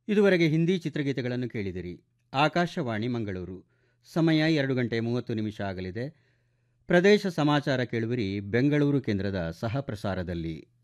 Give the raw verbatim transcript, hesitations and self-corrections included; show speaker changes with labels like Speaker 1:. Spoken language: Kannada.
Speaker 1: ಇದುವರೆಗೆ ಹಿಂದಿ ಚಿತ್ರಗೀತೆಗಳನ್ನು ಕೇಳಿದಿರಿ. ಆಕಾಶವಾಣಿ ಮಂಗಳೂರು. ಸಮಯ ಎರಡು ಗಂಟೆ ಮೂವತ್ತು ನಿಮಿಷ ಆಗಲಿದೆ. ಪ್ರದೇಶ ಸಮಾಚಾರ ಕೇಳುವಿರಿ ಬೆಂಗಳೂರು ಕೇಂದ್ರದ ಸಹ ಪ್ರಸಾರದಲ್ಲಿ.